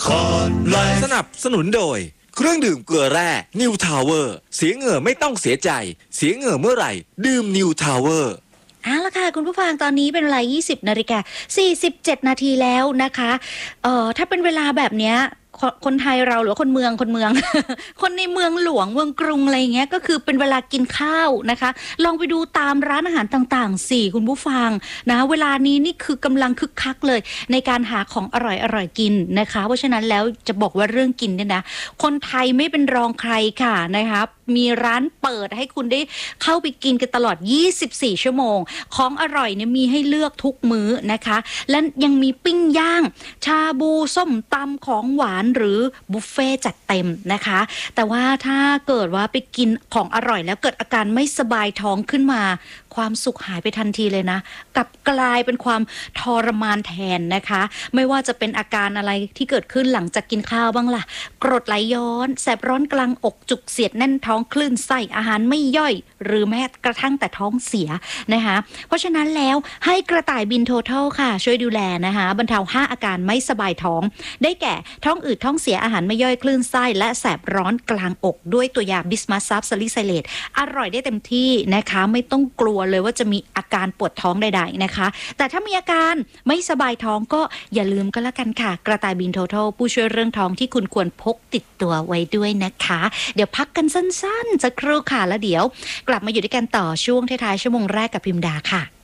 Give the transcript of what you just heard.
สนับสนุนโดยเครื่องดื่มเกลือแร่นิวทาวเวอร์เสียเหงื่อไม่ต้องเสียใจเสียเหงื่อเมื่อไหร่ดื่มนิวทาวเวอร์เอาละค่ะคุณผู้ฟังตอนนี้เป็นเวลา 20:47 นาทีแล้วนะคะถ้าเป็นเวลาแบบเนี้ยคนไทยเราหรือคนเมือง คนในเมืองหลวงเมืองกรุงอะไรอย่างเงี้ยก็คือเป็นเวลากินข้าวนะคะลองไปดูตามร้านอาหารต่างๆสิคุณผู้ฟังนะเวลานี้นี่คือกำลังคึกคักเลยในการหาของอร่อยๆกินนะคะเพราะฉะนั้นแล้วจะบอกว่าเรื่องกินเนี่ยนะคนไทยไม่เป็นรองใครค่ะนะคะมีร้านเปิดให้คุณได้เข้าไปกินกันตลอด24ชั่วโมงของอร่อยเนี่ยมีให้เลือกทุกมื้อนะคะและยังมีปิ้งย่างชาบูส้มตำของหวานหรือบุฟเฟ่จัดเต็มนะคะแต่ว่าถ้าเกิดว่าไปกินของอร่อยแล้วเกิดอาการไม่สบายท้องขึ้นมาความสุขหายไปทันทีเลยนะกลับกลายเป็นความทรมานแทนนะคะไม่ว่าจะเป็นอาการอะไรที่เกิดขึ้นหลังจากกินข้าวบ้างล่ะกรดไหลย้อนแสบร้อนกลางอกจุกเสียดแน่นท้องคลื่นไส้อาหารไม่ย่อยหรือแม้กระทั่งแต่ท้องเสียนะคะเพราะฉะนั้นแล้วให้กระต่ายบินโททอลค่ะช่วยดูแลนะคะบรรเทา5อาการไม่สบายท้องได้แก่ท้องอืดท้องเสียอาหารไม่ย่อยคลื่นไส้และแสบร้อนกลางอกด้วยตัวยาบิสมัสซับซาลิไซเลตอร่อยได้เต็มที่นะคะไม่ต้องกลัวเลยว่าจะมีอาการปวดท้องใดๆนะคะแต่ถ้ามีอาการไม่สบายท้องก็อย่าลืมก็แล้วกันค่ะกระต่ายบินโททอลผู้ช่วยเรื่องท้องที่คุณควรพกติดตัวไว้ด้วยนะคะเดี๋ยวพักกันสั้นๆสักครู่ค่ะแล้วเดี๋ยวกลับมาอยู่ด้วยกันต่อช่วงท้ายๆชั่วโมงแรกกับพิมดาค่ะ